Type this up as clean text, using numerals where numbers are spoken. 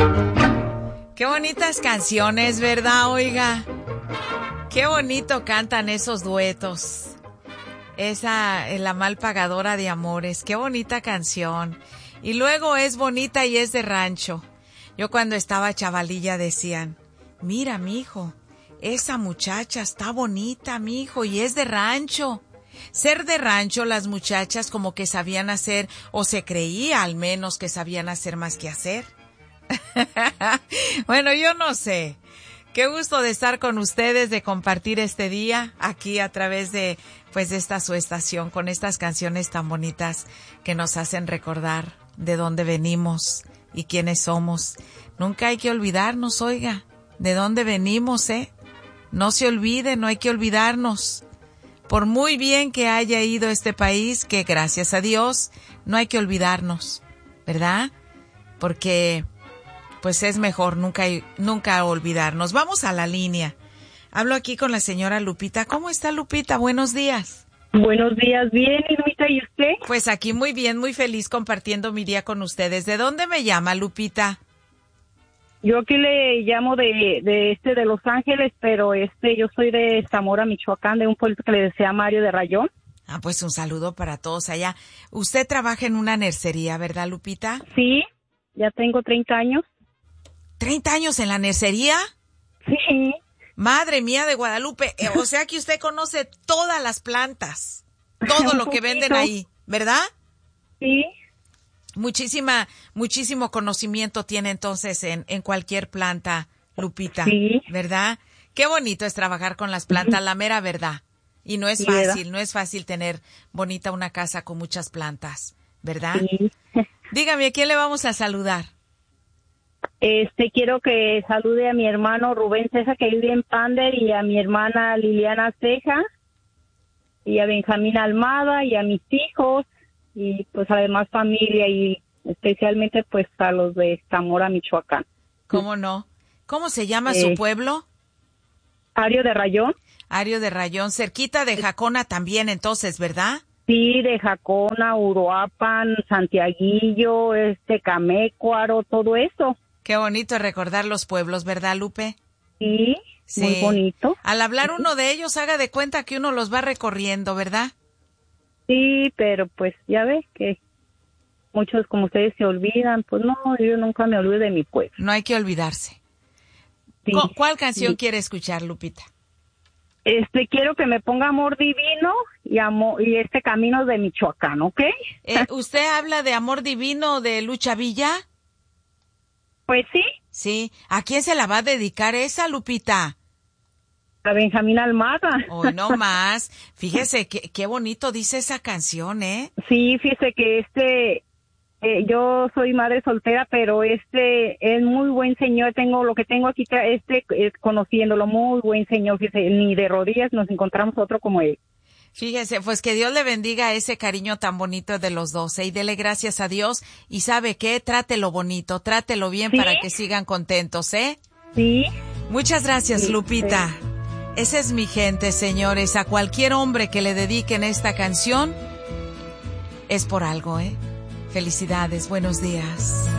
Qué bonitas canciones, ¿verdad, oiga? Qué bonito cantan esos duetos. Esa, La mal pagadora de amores, qué bonita canción. Y luego es bonita y es de rancho. Yo cuando estaba chavalilla decían, mira, mijo, esa muchacha está bonita, mijo, y es de rancho. Ser de rancho, las muchachas como que sabían hacer, o se creía al menos que sabían hacer más que hacer. Bueno, yo no sé. Qué gusto de estar con ustedes, de compartir este día aquí a través de, pues, de esta su estación, con estas canciones tan bonitas que nos hacen recordar de dónde venimos y quiénes somos. Nunca hay que olvidarnos, oiga, de dónde venimos, No se olvide, no hay que olvidarnos. Por muy bien que haya ido este país, que gracias a Dios, no hay que olvidarnos, ¿verdad? Porque pues es mejor nunca olvidarnos. Vamos a la línea. Hablo aquí con la señora Lupita. ¿Cómo está, Lupita? Buenos días. Buenos días, bien, Lupita, ¿y usted? Pues aquí muy bien, muy feliz compartiendo mi día con ustedes. ¿De dónde me llama, Lupita? Yo aquí le llamo de Los Ángeles, pero yo soy de Zamora, Michoacán, de un pueblo que le decía Mario de Rayón. Ah, pues un saludo para todos allá. Usted trabaja en una nercería, ¿verdad, Lupita? Sí, ya tengo 30 años. ¿30 años en la nercería? Sí. Madre mía de Guadalupe, o sea que usted conoce todas las plantas, todo lo que venden ahí, ¿verdad? Sí. Muchísimo conocimiento tiene entonces en cualquier planta, Lupita, sí. ¿Verdad? Qué bonito es trabajar con las plantas, la mera verdad. Y no es fácil, no es fácil tener bonita una casa con muchas plantas, ¿verdad? Sí. Dígame, ¿a quién le vamos a saludar? Quiero que salude a mi hermano Rubén Ceja, que vive en Pander, y a mi hermana Liliana Ceja, y a Benjamín Almada, y a mis hijos, y pues a la demás familia, y especialmente pues a los de Zamora, Michoacán. ¿Cómo no? ¿Cómo se llama su pueblo? Ario de Rayón. Ario de Rayón, cerquita de Jacona también entonces, ¿verdad? Sí, de Jacona, Uruapan, Santiaguillo, Camécuaro, todo eso. Qué bonito recordar los pueblos, ¿verdad, Lupe? Sí, muy bonito. Al hablar uno de ellos, haga de cuenta que uno los va recorriendo, ¿verdad? Sí, pero pues ya ves que muchos como ustedes se olvidan. Pues no, yo nunca me olvido de mi pueblo. No hay que olvidarse. Sí, ¿Cuál canción quiere escuchar, Lupita? Quiero que me ponga Amor Divino y Caminos de Michoacán, ¿ok? ¿Usted habla de Amor Divino de Lucha Villa? Pues sí. Sí. ¿A quién se la va a dedicar esa, Lupita? A Benjamín Almada. Hoy no más. Fíjese qué bonito dice esa canción, ¿eh? Sí, fíjese que yo soy madre soltera, pero es muy buen señor. Lo que tengo aquí, conociéndolo, muy buen señor. Fíjese, ni de rodillas nos encontramos otro como él. Fíjese, pues que Dios le bendiga ese cariño tan bonito de los dos, y dele gracias a Dios. Y ¿sabe qué? Trátelo bonito, trátelo bien, ¿sí? Para que sigan contentos, ¿eh? Sí. Muchas gracias, sí, Lupita. Sí. Esa es mi gente, señores. A cualquier hombre que le dediquen esta canción es por algo, ¿eh? Felicidades, buenos días.